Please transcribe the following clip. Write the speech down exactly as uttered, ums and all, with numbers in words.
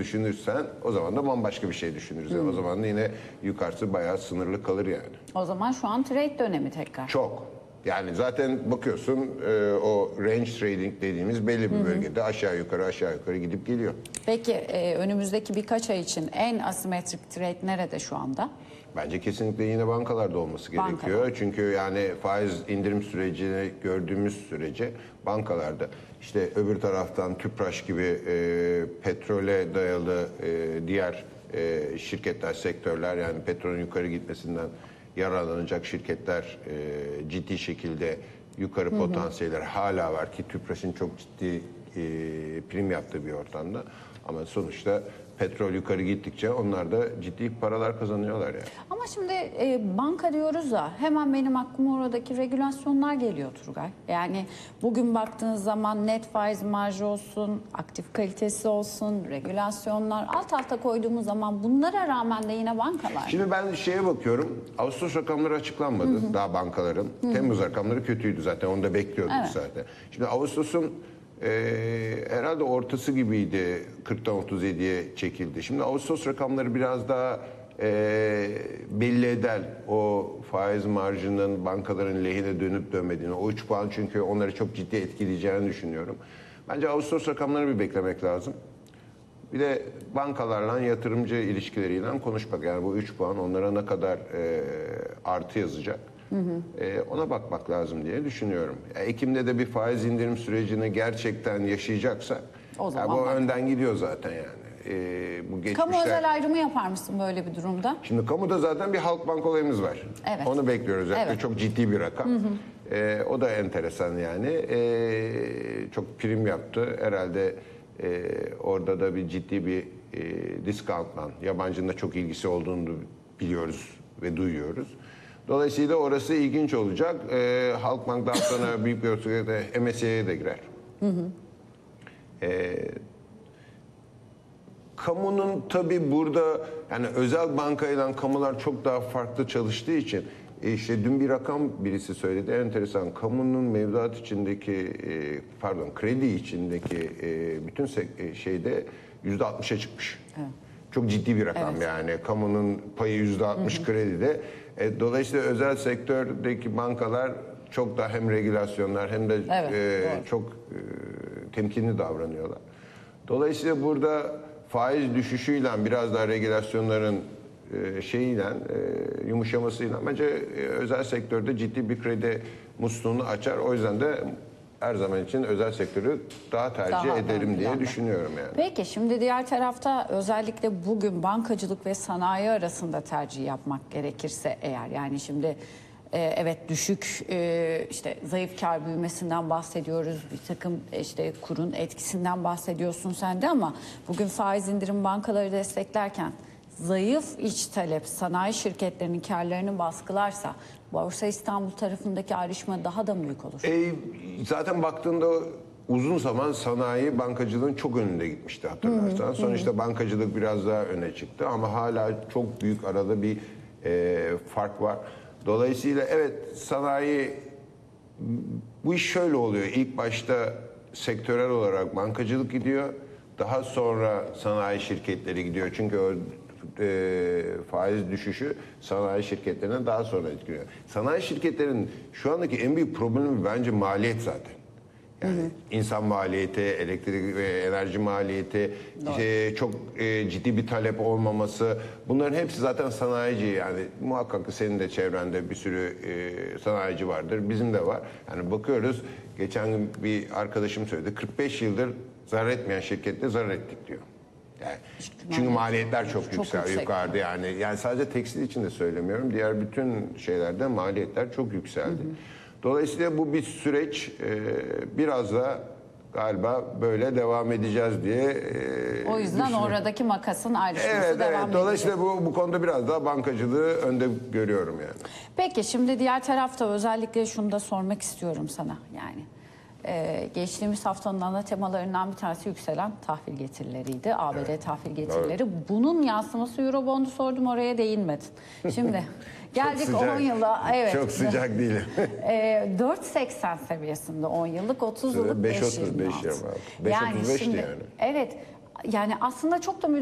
düşünürsen o zaman da bambaşka bir şey düşünürüz. Yani o zaman da yine yukarısı bayağı sınırlı kalır yani. O zaman şu an trade dönemi tekrar. Çok. Yani zaten bakıyorsun e, o range trading dediğimiz belli bir bölgede aşağı yukarı aşağı yukarı gidip geliyor. Peki e, önümüzdeki birkaç ay için en asimetrik trade nerede şu anda? Bence kesinlikle yine bankalarda olması gerekiyor. Bankalar. Çünkü yani faiz indirim sürecini gördüğümüz sürece bankalarda işte öbür taraftan Tüpraş gibi e, petrole dayalı e, diğer e, şirketler, sektörler yani petrolün yukarı gitmesinden yararlanacak şirketler e, ciddi şekilde yukarı hı hı. potansiyelleri hala var ki Tüpraş'ın çok ciddi e, prim yaptığı bir ortamda. Ama sonuçta petrol yukarı gittikçe onlar da ciddi paralar kazanıyorlar yani. Ama şimdi e, banka diyoruz da hemen benim aklıma oradaki regülasyonlar geliyor Turgay. Yani bugün baktığınız zaman net faiz marjı olsun, aktif kalitesi olsun, regülasyonlar alt alta koyduğumuz zaman bunlara rağmen de yine bankalar. Şimdi ben şeye bakıyorum. Ağustos rakamları açıklanmadı hı hı. daha bankaların. Hı hı. Temmuz rakamları kötüydü zaten. Onu da bekliyorduk evet. zaten. Şimdi Ağustos'un Ee, herhalde ortası gibiydi, kırktan otuz yediye çekildi. Şimdi Ağustos rakamları biraz daha e, belli eder o faiz marjının bankaların lehine dönüp dönmediğini. O üç puan çünkü onları çok ciddi etkileyeceğini düşünüyorum. Bence Ağustos rakamları bir beklemek lazım. Bir de bankalarla yatırımcı ilişkileriyle konuşmak. Yani bu üç puan onlara ne kadar e, artı yazacak? Hı hı. E, ona bakmak lazım diye düşünüyorum. Ekim'de de bir faiz indirim sürecini gerçekten yaşayacaksa o zaman bu önden gidiyor zaten yani. E, bu geçmişler... Kamu özel ayrımı yapar mısın böyle bir durumda? Şimdi kamuda zaten bir Halkbank olayımız var. Evet. Onu bekliyoruz. Yani evet. Çok ciddi bir rakam. Hı hı. E, o da enteresan yani. E, çok prim yaptı. Herhalde e, orada da bir ciddi bir e, discountla yabancının da çok ilgisi olduğunu biliyoruz ve duyuyoruz. Dolayısıyla orası ilginç olacak. E, Halkbank daha sonra büyük bir ölçüde M S C'ye de girer. Hı hı. E, kamunun tabii burada yani özel bankayla kamular çok daha farklı çalıştığı için e, işte dün bir rakam birisi söyledi enteresan. Kamunun mevduat içindeki e, pardon kredi içindeki e, bütün e, şeyde yüzde altmışa çıkmış. Evet. Çok ciddi bir rakam evet. yani. Kamunun payı yüzde altmış kredide. E, dolayısıyla özel sektördeki bankalar çok daha hem regülasyonlar hem de evet, e, çok e, temkinli davranıyorlar. Dolayısıyla burada faiz düşüşüyle biraz daha regülasyonların e, şeyiyle e, yumuşamasıyla bence e, özel sektörde ciddi bir kredi musluğunu açar. O yüzden de her zaman için özel sektörü daha tercih daha ederim diye düşünüyorum yani. Peki şimdi diğer tarafta özellikle bugün bankacılık ve sanayi arasında tercih yapmak gerekirse eğer yani şimdi e, evet düşük e, işte zayıf kar büyümesinden bahsediyoruz. Bir takım işte kurun etkisinden bahsediyorsun sen de ama bugün faiz indirim bankaları desteklerken zayıf iç talep sanayi şirketlerinin karlarını baskılarsa Borsa İstanbul tarafındaki ayrışma daha da büyük olur. E, zaten baktığında uzun zaman sanayi bankacılığın çok önünde gitmişti hatırlarsan. Hı hı, Sonra işte hı. bankacılık biraz daha öne çıktı ama hala çok büyük arada bir e, fark var. Dolayısıyla evet sanayi bu iş şöyle oluyor. İlk başta sektörel olarak bankacılık gidiyor. Daha sonra sanayi şirketleri gidiyor. Çünkü o e, faiz düşüşü sanayi şirketlerine daha sonra etkiliyor. Sanayi şirketlerinin şu andaki en büyük problemi bence maliyet zaten. Yani hı hı. insan maliyeti, elektrik ve enerji maliyeti, işte çok e, ciddi bir talep olmaması. Bunların hepsi zaten sanayici yani muhakkak senin de çevrende bir sürü e, sanayici vardır. Bizim de var. Yani bakıyoruz geçen gün bir arkadaşım söyledi kırk beş yıldır zarar etmeyen şirkette zarar ettik diyor. Yani çünkü maliyetler çok, çok yüksek, yüksek yukarıda yani. Yani sadece tekstil için de söylemiyorum. Diğer bütün şeylerde maliyetler çok yükseldi. Hı hı. Dolayısıyla bu bir süreç. E, biraz da galiba böyle devam edeceğiz diye e, o yüzden oradaki makasın ayrışması evet, devam evet. edecek. Dolayısıyla bu, bu konuda biraz daha bankacılığı önde görüyorum yani. Peki şimdi diğer tarafta özellikle şunu da sormak istiyorum sana yani. Ee, geçtiğimiz haftanın ana temalarından bir tanesi yükselen tahvil getirileriydi. A B D evet. tahvil getirileri. Doğru. Bunun yansıması Eurobond'u sordum oraya değinmedin. Şimdi geldik on yıla. Evet. Çok sıcak değilim. e, dört seksen seviyesinde on yıllık, otuz yıllık beş otuz beş yani şimdi, yani. Evet. Yani aslında çok da